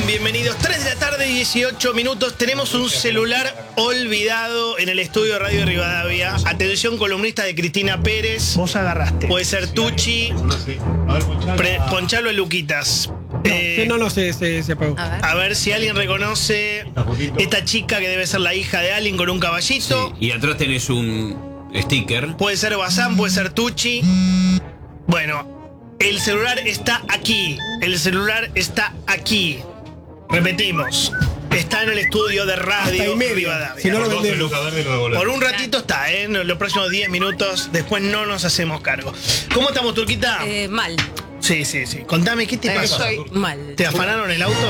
están? Bienvenidos. 3 de la tarde, 18 minutos. Tenemos un celular olvidado en el estudio de Radio Rivadavia. Atención, columnista de Cristina Pérez. Vos agarraste. Puede ser Tucci. Ponchalo a Luquitas. No, se apagó. A ver si alguien reconoce esta chica que debe ser la hija de alguien con un caballito. Sí, y atrás tenés un sticker. Puede ser Bazán, puede ser Tucci. Bueno, el celular está aquí. El celular está aquí. Repetimos. Está en el estudio de Radio Rivadavia. Si no lo vendemos. Por un ratito está, ¿eh? En los próximos 10 minutos. Después no nos hacemos cargo. ¿Cómo estamos, Turquita? Mal. Sí. Contame, ¿qué te pasó? Estoy mal. ¿Te afanaron el auto?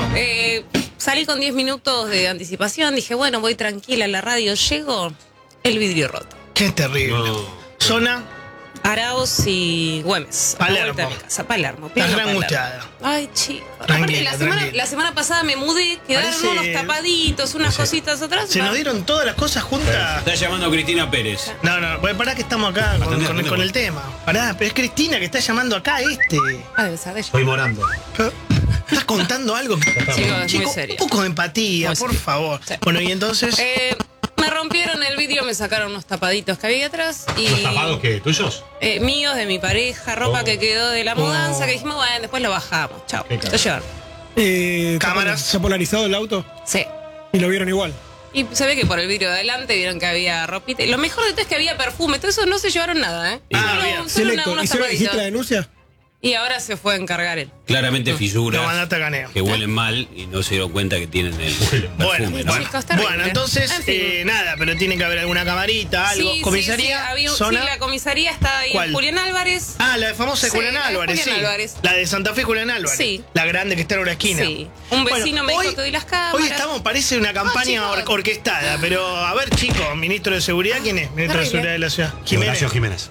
Salí con 10 minutos de anticipación. Dije, bueno, voy tranquila a la radio. Llego, el vidrio roto. Qué terrible. No. Zona Arauz y Güemes. A la Palermo. vuelta de mi casa. Palermo. Estás pleno re Palermo. angustiada. Ay, chico. Tranquila, Aparte, tranquila. la semana pasada me mudé. Quedaron Parece- unos tapaditos, unas cositas atrás. ¿Se nos dieron todas las cosas juntas? Está llamando a Cristina Pérez. No, pues pará que estamos acá con el tema. Pará, pero es Cristina que está llamando acá a este. Ay, ¿sabes? Estoy morando. ¿Estás contando algo? Chicos, es Chico, muy serio. un poco de empatía, Muy por serio. favor. Sí. Bueno, y entonces... Me rompieron el vidrio, me sacaron unos tapaditos que había atrás. Y ¿Los tapados qué? ¿Tuyos? míos, de mi pareja, ropa que quedó de la mudanza, que dijimos, bueno, después lo bajamos. Chao. Qué Lo llevaron. Cámaras. ¿Se ha polarizado el auto? Sí. Y lo vieron igual. Y se ve que por el vidrio de adelante vieron que había ropita. Y lo mejor de todo es que había perfume. Todo eso no se llevaron nada, ¿eh? Ah, bien. Solo Selecto. unos ¿Hiciste la tapaditos. denuncia? Y ahora se fue a encargar él. Claramente fisuras Lo mandaste a Caneo. que huelen mal y no se dieron cuenta que tienen el Bueno, perfume, ¿no? Chicos, terrible. Bueno, entonces, En fin. nada, pero tiene que haber alguna camarita, algo. Sí, ¿Comisaría? sí, había ¿Zona? sí, la comisaría está ahí. ¿Cuál? Julián Álvarez. Ah, la famosa de Sí, Julián la de Álvarez, Julián sí. Álvarez. La de Santa Fe, Julián Álvarez. Sí. La grande que está en una esquina. Sí. Un vecino me dijo, te doy las cámaras. Hoy estamos, parece una campaña chicos. orquestada, pero a ver, chicos, ministro de Seguridad, ¿quién es? Ministro de Terrible. Seguridad de la ciudad. Horacio Jiménez.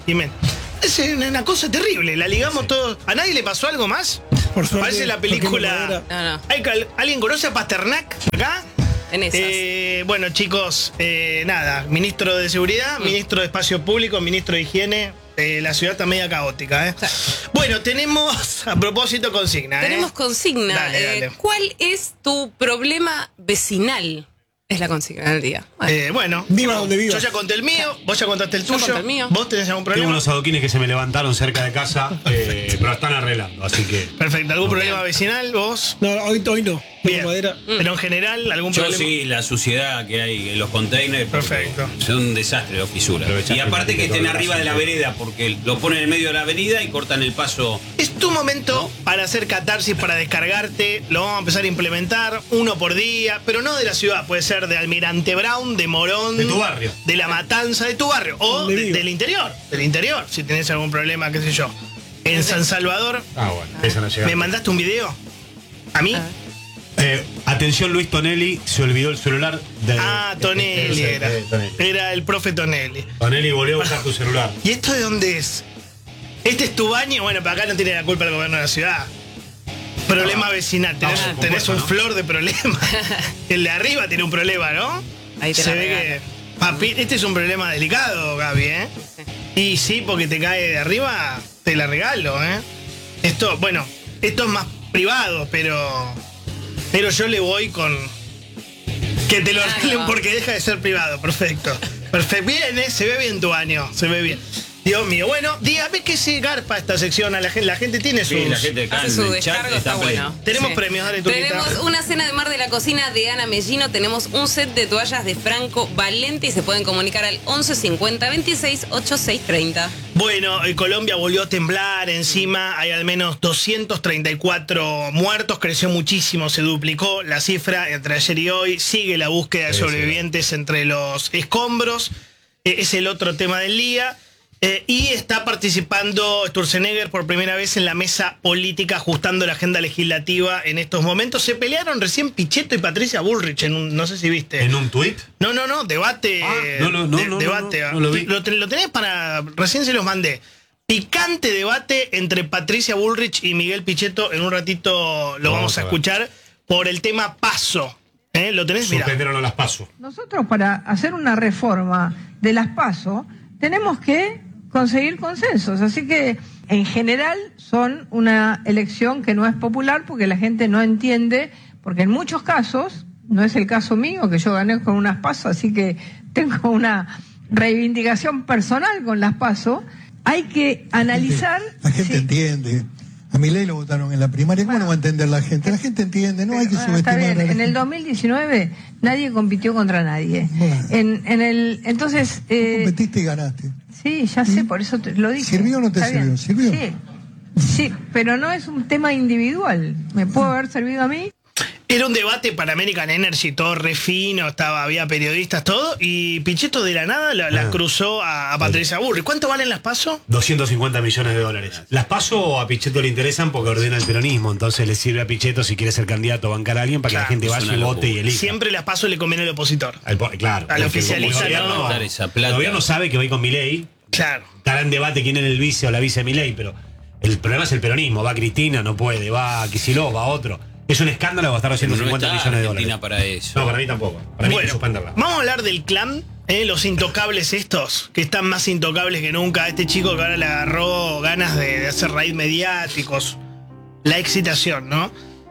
Es una cosa terrible, la ligamos todos. ¿A nadie le pasó algo más? Por suerte, Parece la porque película. No. ¿Alguien conoce a Pasternak acá? En esas. Bueno, chicos, nada, ministro de Seguridad, ministro de Espacio Público, ministro de Higiene. La ciudad está media caótica, ¿eh? Bueno, tenemos, a propósito, consigna. Tenemos consigna. Dale. ¿Cuál es tu problema vecinal? Es la consigna del día. Bueno, Viva donde viva. yo ya conté el mío, vos ya contaste el Yo tuyo. conté el mío. ¿Vos tenés algún Tengo problema? unos adoquines que se me levantaron cerca de casa, pero están arreglando, así que... Perfecto, ¿algún problema vecinal? ¿Vos? No, hoy no. Bien. Tengo madera. Pero en general, ¿algún Yo problema? sí, la suciedad que hay en los containers. porque Perfecto. Son un desastre las fisuras. Aprovechar Y aparte que que estén todo arriba de la el vereda, porque lo ponen en medio de la avenida y cortan el paso. Es tu momento para hacer catarsis, para descargarte. Lo vamos a empezar a implementar, uno por día, pero no de la ciudad. Puede ser de Almirante Brown, de Morón. De tu barrio. De La Matanza, de tu barrio. O Donde viva. del interior. Del interior, si tenés algún problema, qué sé yo. En San Salvador, Ah, bueno, empiezan a llegar. ¿me mandaste un video? ¿A mí? Atención, Luis Tonelli, se olvidó el celular de... Tonelli era. Tonelli. Era el profe Tonelli. Tonelli volvió a buscar tu celular. ¿Y esto de dónde es? ¿Este es tu baño? Bueno, para acá no tiene la culpa el gobierno de la ciudad. Problema vecinal. Tenés, por tenés supuesto, un ¿no? flor de problema. El de arriba tiene un problema, ¿no? Ahí te Se la ve regalo. que... Papi, este es un problema delicado, Gaby, ¿eh? Y sí, porque te cae de arriba, te la regalo, ¿eh? Esto, bueno, esto es más privado, pero yo le voy con... Que te lo arreglen no. porque deja de ser privado. Perfecto. Perfecto. Bien, ¿eh? Se ve bien tu año. Se ve bien. Dios mío. Bueno, dígame que se garpa esta sección a la gente. La gente tiene sus... Sí, la gente acá Hace en su el chat descargo, está pleno. bueno. Tenemos Sí. premios, dale, Turquita. Tenemos una cena de mar de la cocina de Ana Mellino. Tenemos un set de toallas de Franco Valente y se pueden comunicar al 11 50 26 86 30. Bueno, Colombia volvió a temblar, encima hay al menos 234 muertos, creció muchísimo, se duplicó la cifra entre ayer y hoy, sigue la búsqueda de sobrevivientes entre los escombros, es el otro tema del día. Y está participando Sturzenegger por primera vez en la mesa política ajustando la agenda legislativa en estos momentos. Se pelearon recién Pichetto y Patricia Bullrich en un, no sé si viste. ¿En un tuit? No, debate. Debate. no lo vi. Lo tenés para. Recién se los mandé. Picante debate entre Patricia Bullrich y Miguel Pichetto. En un ratito lo vamos a ver. escuchar por el tema PASO. ¿Lo tenés? Mirá. Suspendieron las PASO. Nosotros para hacer una reforma de las PASO tenemos que conseguir consensos, así que en general son una elección que no es popular porque la gente no entiende porque en muchos casos, no es el caso mío, que yo gané con unas PASO, así que tengo una reivindicación personal con las PASO, hay que analizar... La gente entiende. A Milei lo votaron en la primaria. ¿Cómo no va a entender la gente? La gente entiende, no hay que subestimar. Está bien, a la en gente. el 2019 nadie compitió contra nadie. Bueno. Entonces... competiste y ganaste. Sí, ya sé, por eso lo dije. ¿Sirvió o no te Está bien. sirvió? ¿Sirvió? Sí. Sí, pero no es un tema individual. ¿Me pudo haber servido a mí? Era un debate para American Energy, todo re fino, había periodistas, todo, y Pichetto de la nada la cruzó a Patricia Burri. ¿Cuánto valen las PASO? 250 millones de dólares. Las PASO a Pichetto le interesan porque ordena el peronismo, entonces le sirve a Pichetto si quiere ser candidato a bancar a alguien para que la gente vaya y vote y elija. Siempre las PASO le conviene al opositor. Claro. Al oficialista, ¿no? El gobierno sabe que va a ir con Milei. Claro. Estará en debate quién es el vice o la vice de Milei, pero el problema es el peronismo. Va Cristina, no puede. Va Kicillof, va otro. Es un escándalo gastar 250 millones de dólares. Argentina para eso. No, para mí tampoco. Para mí hay que suspenderla. Vamos a hablar del clan, los intocables estos, que están más intocables que nunca. Este chico que ahora le agarró ganas de hacer raíz mediáticos. La excitación, ¿no?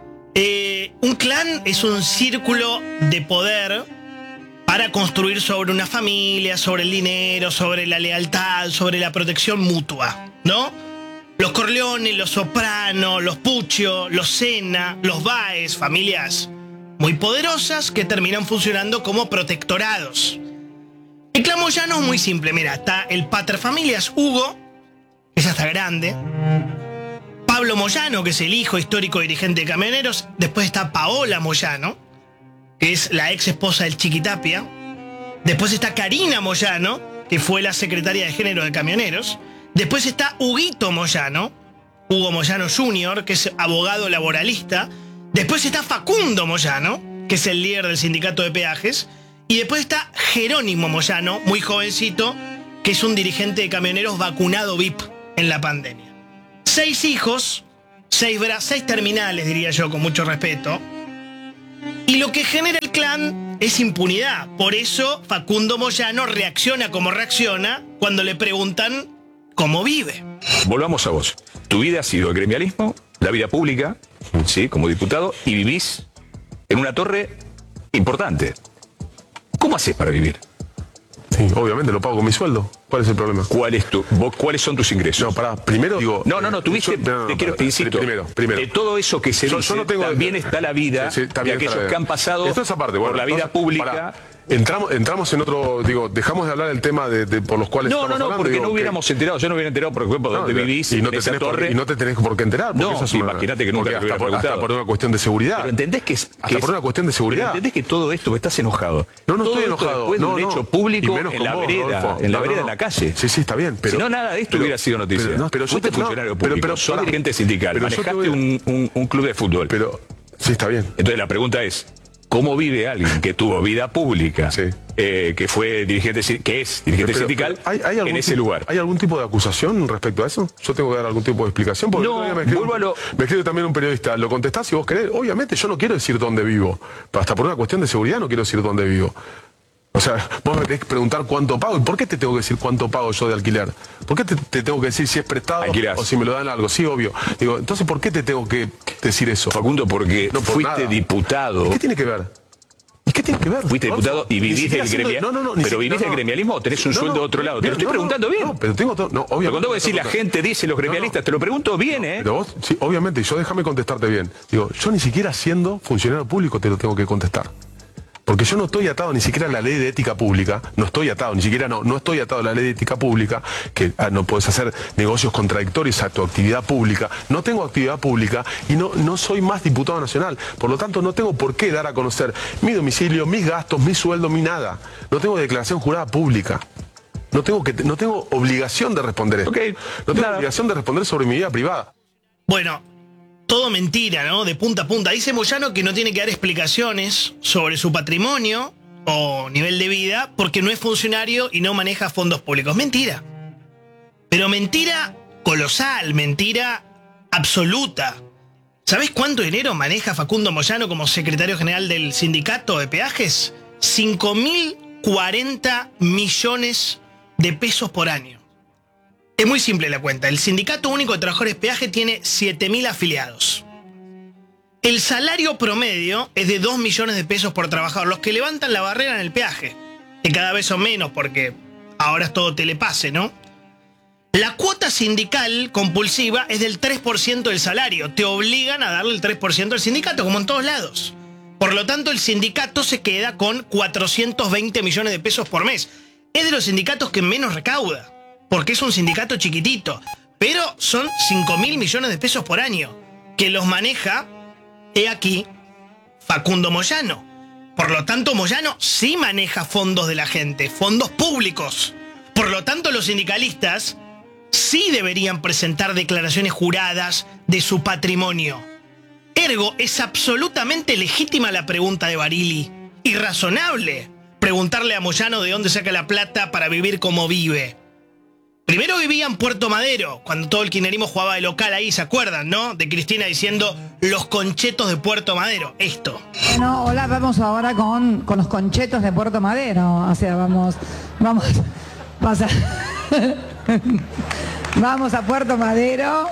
Un clan es un círculo de poder para construir sobre una familia, sobre el dinero, sobre la lealtad, sobre la protección mutua, ¿no? Los Corleone, los Soprano, los Puccio, los Sena, los Báez, familias muy poderosas que terminan funcionando como protectorados. El clan Moyano es muy simple, mira, está el paterfamilias Hugo, que ya está grande, Pablo Moyano, que es el hijo histórico dirigente de Camioneros, después está Paola Moyano, que es la ex esposa del Chiquitapia, después está Karina Moyano, que fue la secretaria de género de Camioneros, después está Huguito Moyano, Hugo Moyano Jr., que es abogado laboralista. Después está Facundo Moyano, que es el líder del sindicato de peajes. Y después está Jerónimo Moyano, muy jovencito, que es un dirigente de camioneros vacunado VIP en la pandemia. 6 hijos, 6 terminales, diría yo, con mucho respeto. Y lo que genera el clan es impunidad. Por eso Facundo Moyano reacciona como reacciona cuando le preguntan cómo vive. Volvamos a vos. Tu vida ha sido el gremialismo, la vida pública, ¿sí? Como diputado, y vivís en una torre importante. ¿Cómo haces para vivir? Sí, obviamente lo pago con mi sueldo. ¿Cuál es el problema? ¿Cuáles son tus ingresos? No, pará, primero digo... tuviste... te insisto, primero. De todo eso que se dice, no tengo, también está la vida de aquellos que han pasado por la vida pública... Pará. Entramos en otro, dejamos de hablar del tema de por los cuales estamos hablando. Porque no hubiéramos enterado, yo no hubiera enterado por ejemplo dónde vivís y no en esa torre. Y no te tenés por qué enterar. No, imagínate que nunca te hubiera preguntado. Hasta por una cuestión de seguridad. Pero entendés que por una cuestión de seguridad. Pero entendés que todo esto, estás enojado. No estoy enojado. Después de un hecho público en la vereda, de la calle. Sí, está bien. Si no, nada de esto hubiera sido noticia. Pero fuiste funcionario público, sos dirigente sindical, manejaste un club de fútbol. Pero, sí, está bien. Entonces la pregunta es, ¿cómo vive alguien que tuvo vida pública, que fue dirigente, que es dirigente sindical, en ese lugar? ¿Hay algún tipo de acusación respecto a eso? ¿Yo tengo que dar algún tipo de explicación? Porque me escribe también un periodista, ¿lo contestás si vos querés? Obviamente yo no quiero decir dónde vivo. Hasta por una cuestión de seguridad no quiero decir dónde vivo. O sea, vos me tenés que preguntar cuánto pago. ¿Y por qué te tengo que decir cuánto pago yo de alquiler? ¿Por qué te tengo que decir si es prestado o si me lo dan algo? Sí, obvio. Digo, entonces, ¿por qué te tengo que decir eso? Facundo, porque no fuiste diputado. ¿Y qué tiene que ver? ¿Y qué tiene que ver? Fuiste diputado y vivís del gremialismo. ¿Pero vivís del gremialismo o tenés un sueldo de otro lado? Te lo estoy preguntando bien. No, pero tengo todo. No, obviamente. Pero cuando vos decís la gente dice los gremialistas, te lo pregunto bien, ¿eh? Pero vos, sí, obviamente, yo déjame contestarte bien. Digo, yo ni siquiera siendo funcionario público te lo tengo que contestar. Porque yo no estoy atado ni siquiera a la ley de ética pública, no estoy atado a la ley de ética pública, que no puedes hacer negocios contradictorios a tu actividad pública. No tengo actividad pública y no soy más diputado nacional. Por lo tanto, no tengo por qué dar a conocer mi domicilio, mis gastos, mi sueldo, mi nada. No tengo declaración jurada pública. No tengo obligación de responder esto. No tengo obligación de responder sobre mi vida privada. Bueno, todo mentira, ¿no? De punta a punta. Dice Moyano que no tiene que dar explicaciones sobre su patrimonio o nivel de vida porque no es funcionario y no maneja fondos públicos. Mentira. Pero mentira colosal, mentira absoluta. ¿Sabés cuánto dinero maneja Facundo Moyano como secretario general del sindicato de peajes? 5.040 millones de pesos por año. Es muy simple la cuenta. El Sindicato Único de Trabajadores Peaje tiene 7.000 afiliados. El salario promedio es de 2 millones de pesos por trabajador. Los que levantan la barrera en el peaje, que cada vez son menos porque ahora es todo telepase, ¿no? La cuota sindical compulsiva es del 3% del salario. Te obligan a darle el 3% al sindicato, como en todos lados. Por lo tanto, el sindicato se queda con 420 millones de pesos por mes. Es de los sindicatos que menos recauda, porque es un sindicato chiquitito. Pero son 5.000 millones de pesos por año, que los maneja, he aquí, Facundo Moyano. Por lo tanto, Moyano sí maneja fondos de la gente, fondos públicos. Por lo tanto, los sindicalistas sí deberían presentar declaraciones juradas de su patrimonio. Ergo, es absolutamente legítima la pregunta de Barilli. Y razonable preguntarle a Moyano de dónde saca la plata para vivir como vive. Primero vivía en Puerto Madero, cuando todo el kirchnerismo jugaba de local ahí, ¿se acuerdan, no? De Cristina diciendo los conchetos de Puerto Madero. Esto. Bueno, hola, vamos ahora con los conchetos de Puerto Madero. O sea, vamos a Puerto Madero.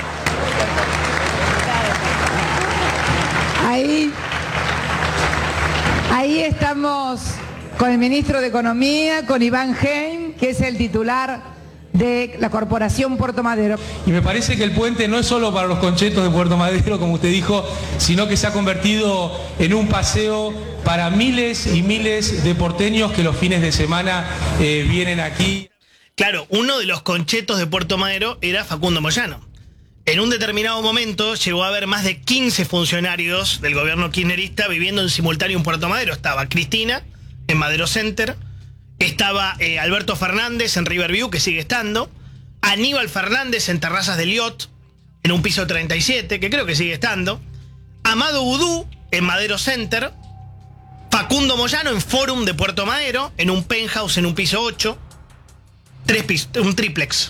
Ahí estamos con el ministro de Economía, con Iván Heim, que es el titular de la Corporación Puerto Madero. Y me parece que el puente no es solo para los conchetos de Puerto Madero, como usted dijo, sino que se ha convertido en un paseo para miles y miles de porteños que los fines de semana vienen aquí. Claro, uno de los conchetos de Puerto Madero era Facundo Moyano. En un determinado momento llegó a haber más de 15 funcionarios del gobierno kirchnerista viviendo en simultáneo en Puerto Madero. Estaba Cristina en Madero Center, estaba Alberto Fernández en Riverview, que sigue estando, Aníbal Fernández en Terrazas de Liot, en un piso 37, que creo que sigue estando, Amado Udú en Madero Center, Facundo Moyano en Forum de Puerto Madero, en un penthouse en un piso 8, un triplex.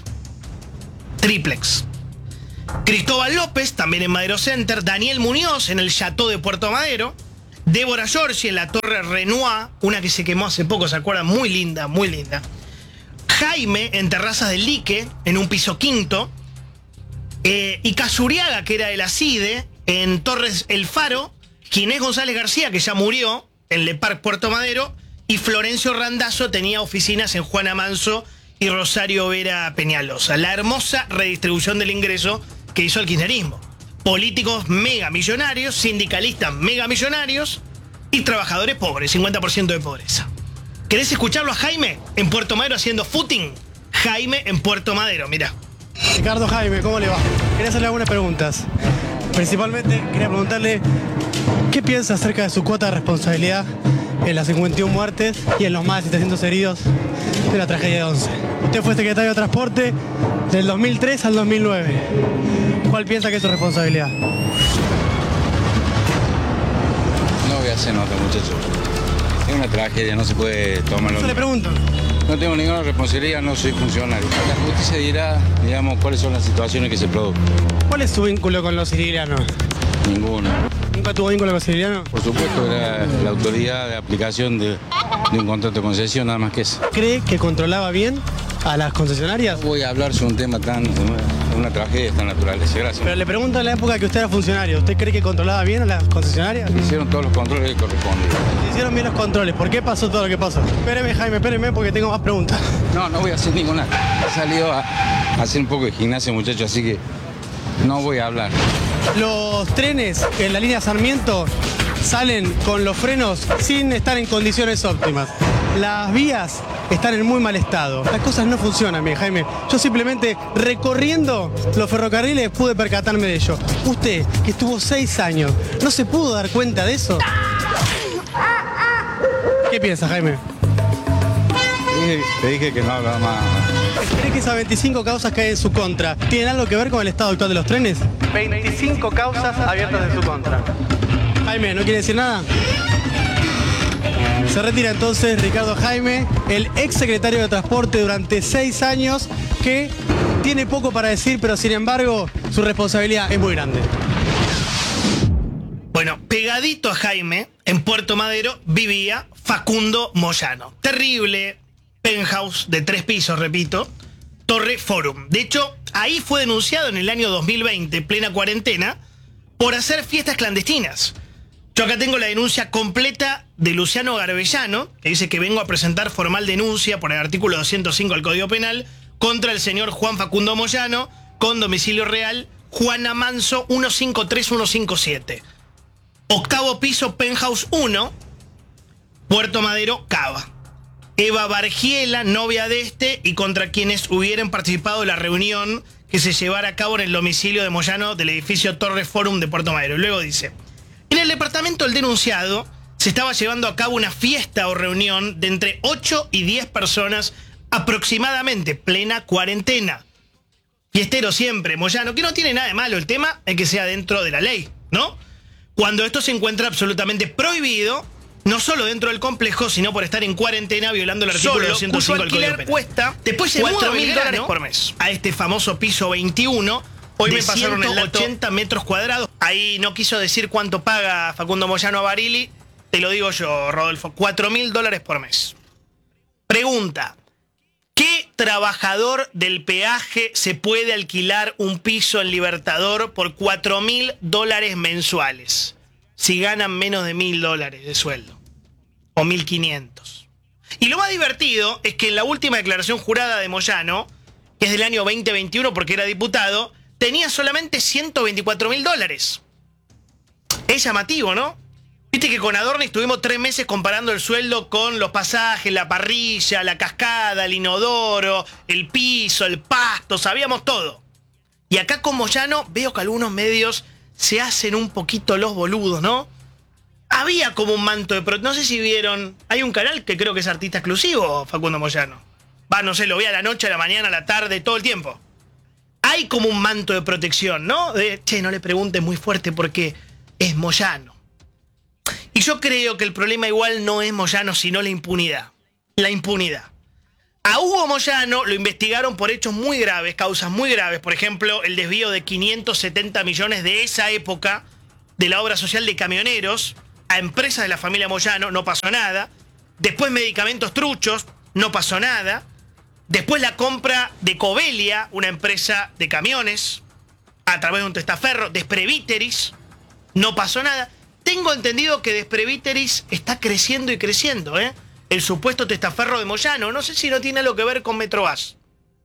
Cristóbal López, también en Madero Center, Daniel Muñoz en el Chateau de Puerto Madero, Débora Giorgi en la Torre Renoir, una que se quemó hace poco, ¿se acuerdan? Muy linda, muy linda. Jaime en Terrazas del Lique, en un piso quinto, y Casuriaga, que era de la CIDE, en Torres El Faro, Ginés González García, que ya murió, en Le Parc Puerto Madero, y Florencio Randazzo tenía oficinas en Juana Manso y Rosario Vera Peñalosa. La hermosa redistribución del ingreso que hizo el kirchnerismo. Políticos mega millonarios, sindicalistas mega millonarios y trabajadores pobres, 50% de pobreza. ¿Querés escucharlo a Jaime en Puerto Madero haciendo footing? Jaime en Puerto Madero, mirá. Ricardo Jaime, ¿cómo le va? Quería hacerle algunas preguntas. Principalmente quería preguntarle qué piensa acerca de su cuota de responsabilidad en las 51 muertes y en los más de 700 heridos de la tragedia de 11. Usted fue secretario de Transporte del 2003 al 2009. ¿Cuál piensa que es su responsabilidad? No voy a hacer nota, muchachos. Es una tragedia, no se puede tomarlo. Eso le pregunto. No tengo ninguna responsabilidad, no soy funcionario. La justicia dirá, digamos, cuáles son las situaciones que se producen. ¿Cuál es su vínculo con los sicilianos? Ninguno. ¿Nunca tuvo vínculo con los sicilianos? Por supuesto, era la autoridad de aplicación de un contrato de concesión, nada más que eso. ¿Cree que controlaba bien a las concesionarias? No voy a hablar sobre un tema una tragedia tan naturaleza. Gracias. Pero le pregunto en la época que usted era funcionario, ¿usted cree que controlaba bien a las concesionarias? Hicieron todos los controles que correspondían. Se hicieron bien los controles. ¿Por qué pasó todo lo que pasó? Espéreme, Jaime, espéreme, porque tengo más preguntas. No voy a hacer ninguna. He salido a hacer un poco de gimnasia, muchachos, así que no voy a hablar. Los trenes en la línea Sarmiento salen con los frenos sin estar en condiciones óptimas. Las vías están en muy mal estado. Las cosas no funcionan bien, Jaime. Yo simplemente recorriendo los ferrocarriles pude percatarme de ello. Usted, que estuvo 6 años, ¿no se pudo dar cuenta de eso? ¿Qué piensa, Jaime? Te dije que no hablaba más. ¿Cree que esas 25 causas que hay en su contra tienen algo que ver con el estado actual de los trenes? 25 causas abiertas en su contra. Jaime, ¿no quiere decir nada? Se retira entonces Ricardo Jaime, el ex secretario de Transporte durante 6 años, que tiene poco para decir, pero sin embargo su responsabilidad es muy grande. Bueno, pegadito a Jaime, en Puerto Madero, vivía Facundo Moyano. Terrible penthouse de 3 pisos, repito, Torre Forum. De hecho, ahí fue denunciado en el año 2020, plena cuarentena, por hacer fiestas clandestinas. Yo acá tengo la denuncia completa de Luciano Garbellano, que dice que vengo a presentar formal denuncia por el artículo 205 del Código Penal contra el señor Juan Facundo Moyano, con domicilio real, Juana Manso 153157. Octavo piso, Penthouse 1, Puerto Madero, Cava. Eva Bargiela, novia de este, y contra quienes hubieran participado en la reunión que se llevara a cabo en el domicilio de Moyano del edificio Torre Forum de Puerto Madero. Y luego dice: en el departamento del denunciado se estaba llevando a cabo una fiesta o reunión de entre 8 y 10 personas aproximadamente, plena cuarentena. Fiestero siempre, Moyano, que no tiene nada de malo, el tema es que sea dentro de la ley, ¿no? Cuando esto se encuentra absolutamente prohibido, no solo dentro del complejo, sino por estar en cuarentena violando el artículo 205 del Código Penal. Cuesta después $4.000 por mes a este famoso piso 21. Hoy me pasaron el dato, 80 metros cuadrados. Ahí no quiso decir cuánto paga Facundo Moyano a Barili. Te lo digo yo, Rodolfo. $4.000 por mes. Pregunta: ¿qué trabajador del peaje se puede alquilar un piso en Libertador por $4.000 mensuales si ganan menos de $1.000 de sueldo? O 1.500. Y lo más divertido es que en la última declaración jurada de Moyano, que es del año 2021 porque era diputado, tenía solamente $124.000. Es llamativo, ¿no? Viste que con Adorni estuvimos 3 meses comparando el sueldo con los pasajes, la parrilla, la cascada, el inodoro, el piso, el pasto, sabíamos todo. Y acá con Moyano veo que algunos medios se hacen un poquito los boludos, ¿no? Había como un manto de protección. No sé si vieron, hay un canal que creo que es artista exclusivo, Facundo Moyano. No sé, lo vi a la noche, a la mañana, a la tarde, todo el tiempo. Hay como un manto de protección, ¿no? De, che, no le preguntes muy fuerte porque es Moyano. Y yo creo que el problema igual no es Moyano, sino la impunidad. La impunidad. A Hugo Moyano lo investigaron por hechos muy graves, causas muy graves. Por ejemplo, el desvío de 570 millones de esa época de la obra social de camioneros a empresas de la familia Moyano, no pasó nada. Después medicamentos truchos, no pasó nada. Después la compra de Covelia, una empresa de camiones, a través de un testaferro, Despreviteris, no pasó nada. Tengo entendido que Despreviteris está creciendo y creciendo, ¿eh? El supuesto testaferro de Moyano. No sé si no tiene algo que ver con Metrobús.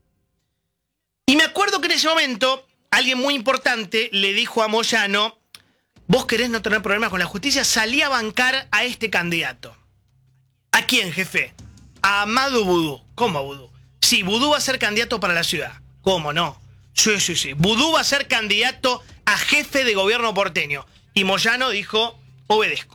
Y me acuerdo que en ese momento alguien muy importante le dijo a Moyano: vos querés no tener problemas con la justicia, salí a bancar a este candidato. ¿A quién, jefe? A Amado Vudú. ¿Cómo Vudú? Sí, Vudú va a ser candidato para la ciudad. ¿Cómo no? Sí. Vudú va a ser candidato a jefe de gobierno porteño. Y Moyano dijo: obedezco.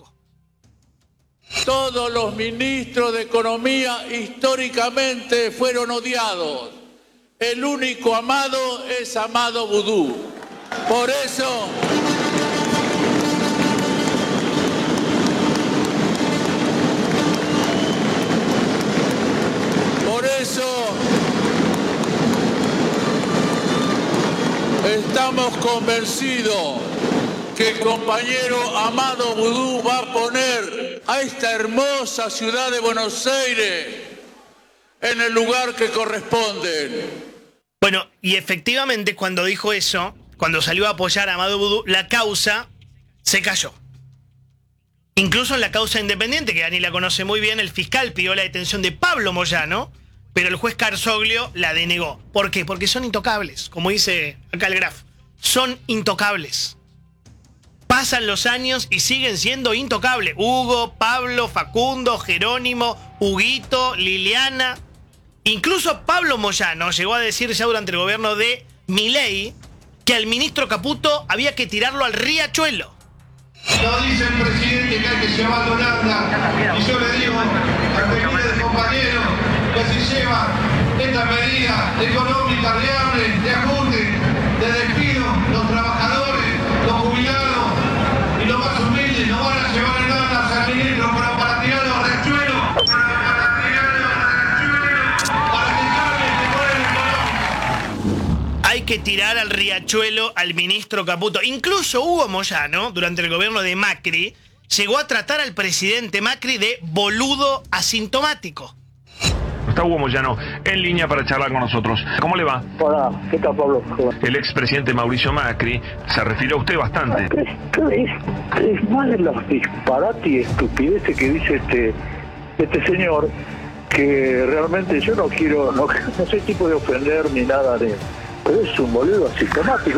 Todos los ministros de Economía históricamente fueron odiados. El único amado es Amado Vudú. Por eso estamos convencidos que el compañero Amado Vudú va a poner a esta hermosa ciudad de Buenos Aires en el lugar que corresponde. Bueno, y efectivamente cuando dijo eso, cuando salió a apoyar a Amado Vudú, la causa se cayó. Incluso en la causa independiente, que Dani la conoce muy bien, el fiscal pidió la detención de Pablo Moyano, pero el juez Carzoglio la denegó. ¿Por qué? Porque son intocables, como dice acá el Graf. Son intocables. Pasan los años y siguen siendo intocables. Hugo, Pablo, Facundo, Jerónimo, Huguito, Liliana. Incluso Pablo Moyano llegó a decir ya durante el gobierno de Milei que al ministro Caputo había que tirarlo al riachuelo. Lo dice el presidente que hay que llevarlo a Holanda. Y yo le digo a miles de compañeros que si llevan esta medida económica reales, de ajuste, de despido, los trabajadores, los jubilados y los más humildes no van a llevar en nada al ministro para tirar los riachuelos. Hay que tirar al riachuelo al ministro Caputo. Incluso Hugo Moyano, durante el gobierno de Macri, llegó a tratar al presidente Macri de boludo asintomático. Está Hugo Moyano en línea para charlar con nosotros. ¿Cómo le va? Hola, ¿qué tal, Pablo? El expresidente Mauricio Macri se refirió a usted bastante. Es más de los disparates y estupideces que dice este señor, que realmente yo no soy tipo de ofender ni nada de... Pero es un boludo sistemático.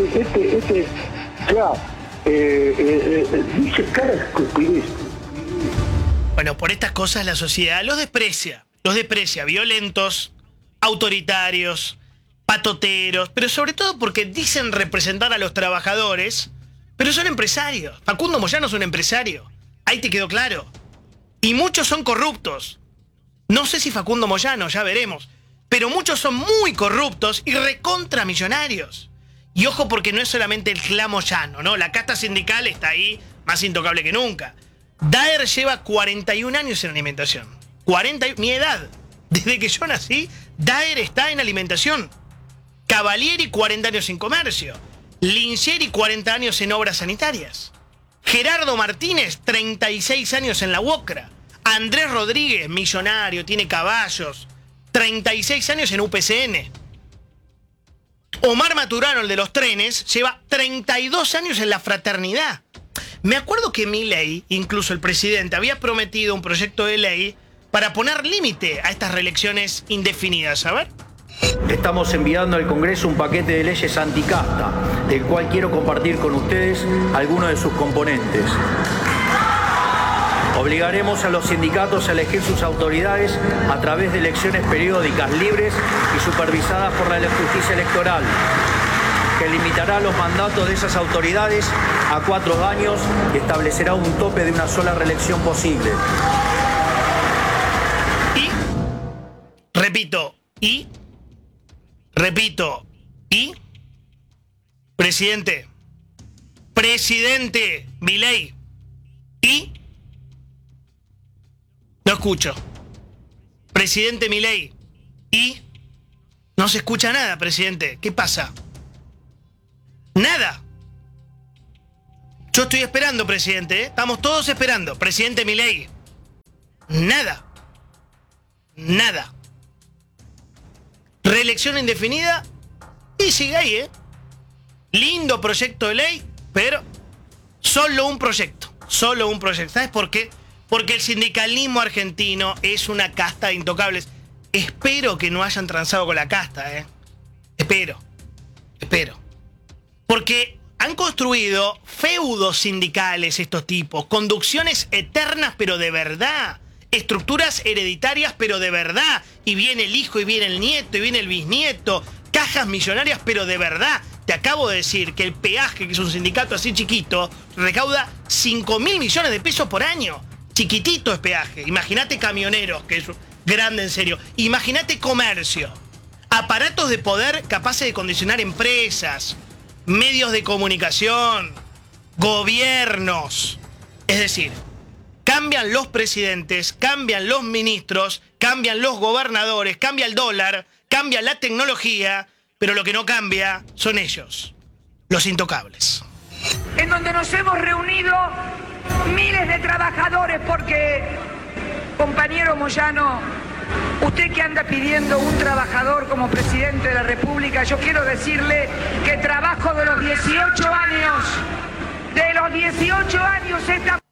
Dice cada estupidez. Bueno, por estas cosas la sociedad los desprecia, violentos, autoritarios, patoteros, pero sobre todo porque dicen representar a los trabajadores, pero son empresarios. Facundo Moyano es un empresario, ahí te quedó claro. Y muchos son corruptos. No sé si Facundo Moyano, ya veremos, pero muchos son muy corruptos y recontramillonarios. Y ojo, porque no es solamente el clan Moyano, ¿no? La casta sindical está ahí, más intocable que nunca. Daer lleva 41 años en alimentación. Mi edad. Desde que yo nací, Daer está en alimentación. Cavalieri, 40 años en comercio. Lincieri, 40 años en obras sanitarias. Gerardo Martínez, 36 años en la UOCRA. Andrés Rodríguez, millonario, tiene caballos. 36 años en UPCN. Omar Maturano, el de los trenes, lleva 32 años en la fraternidad. Me acuerdo que Milei, incluso el presidente, había prometido un proyecto de ley para poner límite a estas reelecciones indefinidas. A ver. Estamos enviando al Congreso un paquete de leyes anticasta, del cual quiero compartir con ustedes algunos de sus componentes. Obligaremos a los sindicatos a elegir sus autoridades a través de elecciones periódicas, libres y supervisadas por la justicia electoral, que limitará los mandatos de esas autoridades a 4 años y establecerá un tope de una sola reelección posible. Presidente Milei, no escucho. Presidente Milei, no se escucha nada, presidente. ¿Qué pasa? Nada. Yo estoy esperando, presidente, ¿eh? Estamos todos esperando. Presidente Milei. Nada. Reelección indefinida y sigue ahí, ¿eh? Lindo proyecto de ley, pero solo un proyecto. ¿Sabes por qué? Porque el sindicalismo argentino es una casta de intocables. Espero que no hayan transado con la casta, ¿eh? Espero. Porque han construido feudos sindicales estos tipos, conducciones eternas pero de verdad, estructuras hereditarias pero de verdad, y viene el hijo y viene el nieto y viene el bisnieto, cajas millonarias pero de verdad. Te acabo de decir que el peaje, que es un sindicato así chiquito, recauda 5.000 millones de pesos por año. Chiquitito es peaje. Imagínate camioneros, que es grande en serio. Imagínate comercio. Aparatos de poder capaces de condicionar empresas, medios de comunicación, gobiernos. Es decir, cambian los presidentes, cambian los ministros, cambian los gobernadores, cambia el dólar, cambia la tecnología, pero lo que no cambia son ellos, los intocables. En donde nos hemos reunido miles de trabajadores porque, compañero Moyano, usted que anda pidiendo un trabajador como presidente de la República, yo quiero decirle que trabajo de los 18 años esta